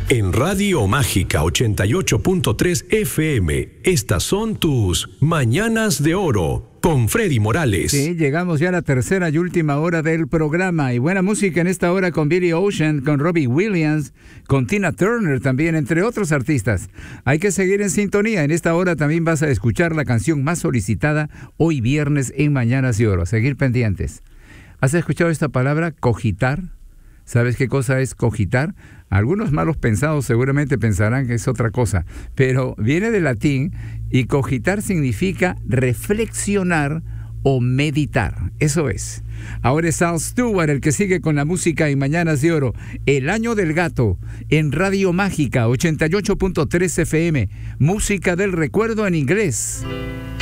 En Radio Mágica 88.3 FM, estas son tus Mañanas de Oro con Freddy Morales. Sí, llegamos ya a la tercera y última hora del programa. Y buena música en esta hora con Billy Ocean, con Robbie Williams, con Tina Turner también, entre otros artistas. Hay que seguir en sintonía. En esta hora también vas a escuchar la canción más solicitada hoy viernes en Mañanas de Oro. Seguir pendientes. ¿Has escuchado esta palabra, cogitar? ¿Sabes qué cosa es cogitar? Algunos malos pensados seguramente pensarán que es otra cosa, pero viene del latín y cogitar significa reflexionar o meditar. Eso es. Ahora es Al Stewart el que sigue con la música en Mañanas de Oro. El Año del Gato en Radio Mágica 88.3 FM. Música del recuerdo en inglés.